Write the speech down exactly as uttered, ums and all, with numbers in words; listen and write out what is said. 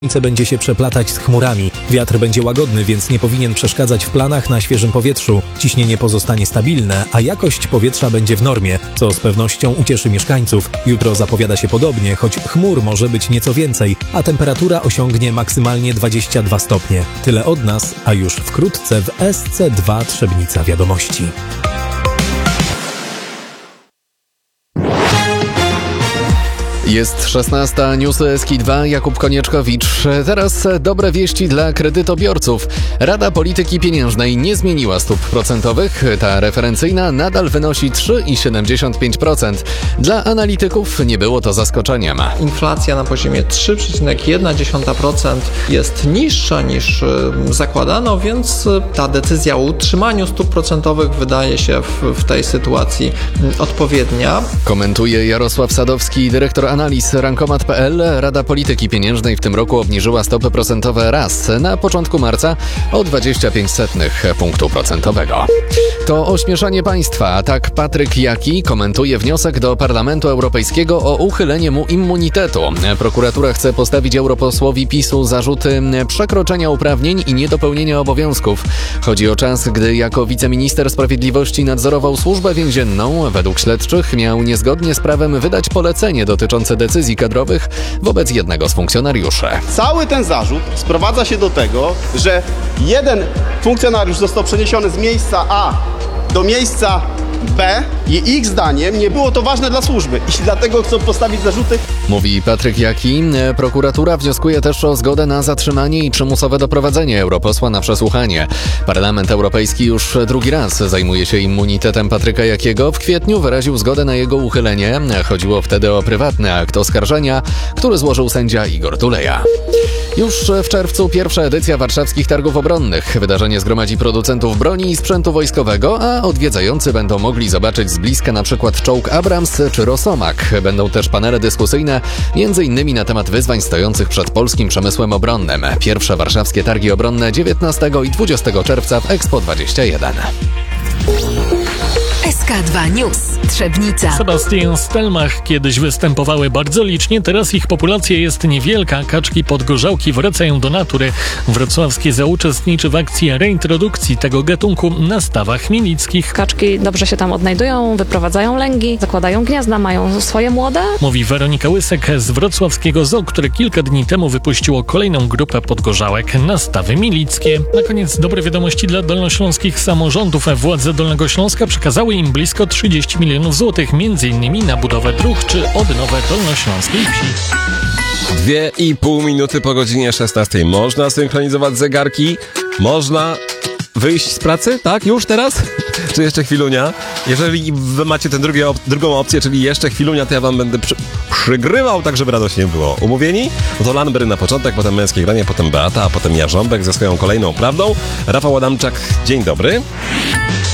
Słońce będzie się przeplatać z chmurami. Wiatr będzie łagodny, więc nie powinien przeszkadzać w planach na świeżym powietrzu. Ciśnienie pozostanie stabilne, a jakość powietrza będzie w normie, co z pewnością ucieszy mieszkańców. Jutro zapowiada się podobnie, choć chmur może być nieco więcej, a temperatura osiągnie maksymalnie dwadzieścia dwa stopnie. Tyle od nas, a już wkrótce w S C dwa Trzebnica Wiadomości. Jest szesnasta, newsy S K dwa, Jakub Konieczkowicz. Teraz dobre wieści dla kredytobiorców. Rada Polityki Pieniężnej nie zmieniła stóp procentowych. Ta referencyjna nadal wynosi trzy przecinek siedemdziesiąt pięć procent. Dla analityków nie było to zaskoczeniem. Inflacja na poziomie trzy przecinek jedna procent jest niższa niż zakładano, więc ta decyzja o utrzymaniu stóp procentowych wydaje się w, w tej sytuacji odpowiednia. Komentuje Jarosław Sadowski, dyrektor analiz Rankomat kropka p l. Rada Polityki Pieniężnej w tym roku obniżyła stopy procentowe raz na początku marca o dwadzieścia pięć setnych punktu procentowego. To ośmieszanie państwa, a tak Patryk Jaki komentuje wniosek do Parlamentu Europejskiego o uchylenie mu immunitetu. Prokuratura chce postawić europosłowi PiSu zarzuty przekroczenia uprawnień i niedopełnienia obowiązków. Chodzi o czas, gdy jako wiceminister sprawiedliwości nadzorował służbę więzienną. Według śledczych miał niezgodnie z prawem wydać polecenie dotyczące decyzji kadrowych wobec jednego z funkcjonariuszy. Cały ten zarzut sprowadza się do tego, że jeden funkcjonariusz został przeniesiony z miejsca A do miejsca B i ich zdaniem nie było to ważne dla służby i dlatego chcą postawić zarzuty. Mówi Patryk Jaki. Prokuratura wnioskuje też o zgodę na zatrzymanie i przymusowe doprowadzenie europosła na przesłuchanie. Parlament Europejski już drugi raz zajmuje się immunitetem Patryka Jakiego. W kwietniu wyraził zgodę na jego uchylenie. Chodziło wtedy o prywatny akt oskarżenia, który złożył sędzia Igor Tuleja. Już w czerwcu pierwsza edycja warszawskich targów obronnych. Wydarzenie zgromadzi producentów broni i sprzętu wojskowego, a odwiedzający będą mogli zobaczyć z bliska na przykład czołg Abrams czy Rosomak. Będą też panele dyskusyjne, między innymi na temat wyzwań stojących przed polskim przemysłem obronnym. Pierwsze warszawskie targi obronne dziewiętnastego i dwudziestego czerwca w Expo dwadzieścia jeden. S K dwa News. Trzebnica. Sebastian Stelmach kiedyś występowały bardzo licznie, teraz ich populacja jest niewielka. Kaczki podgorzałki wracają do natury. Wrocławskie zoo uczestniczy w akcji reintrodukcji tego gatunku na stawach mielickich. Kaczki dobrze się tam odnajdują, wyprowadzają lęgi, zakładają gniazda, mają swoje młode. Mówi Weronika Łysek z wrocławskiego zoo, które kilka dni temu wypuściło kolejną grupę podgorzałek na stawy milickie. Na koniec dobre wiadomości dla dolnośląskich samorządów. Władze Dolnego Śląska przekazały im blisko trzydzieści milionów złotych, między innymi na budowę dróg czy odnowę dolnośląskiej wsi. Dwie i pół minuty po godzinie szesnastej. Można synchronizować zegarki? Można wyjść z pracy? Tak? Już teraz? Czy jeszcze chwilunia? Jeżeli wy macie tę drugie op- drugą opcję, czyli jeszcze chwilunia, to ja wam będę przy- przygrywał tak, żeby radośnie było. Umówieni? No to Lanbry na początek, potem Męskie Granie, potem Beata, a potem Jarząbek ze swoją kolejną prawdą. Rafał Adamczak, dzień dobry.